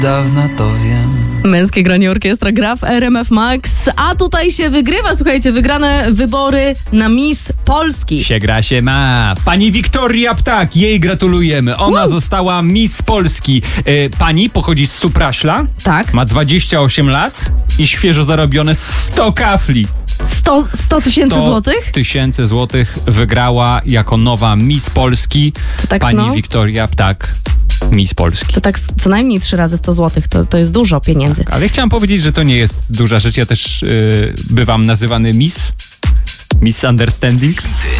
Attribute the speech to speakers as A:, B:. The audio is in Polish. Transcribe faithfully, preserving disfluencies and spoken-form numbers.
A: Dawno to wiem.
B: Męskie granie orkiestra gra w R M F Max, a tutaj się wygrywa, słuchajcie, wygrane wybory na Miss Polski.
C: Się gra się ma. Pani Wiktoria Ptak, jej gratulujemy. Ona
B: Wow.
C: została Miss Polski. E, pani pochodzi z Supraśla,
B: Tak.
C: ma dwadzieścia osiem lat i świeżo zarobione sto kafli.
B: sto tysięcy złotych?
C: tysięcy złotych wygrała jako nowa Miss Polski.
B: To tak,
C: Pani
B: no.
C: Wiktoria Ptak, Miss Polski.
B: To tak co najmniej trzy razy sto złotych, to, to jest dużo pieniędzy.
C: Ale chciałem powiedzieć, że to nie jest duża rzecz. Ja też yy, bywam nazywany Miss. Miss Understanding.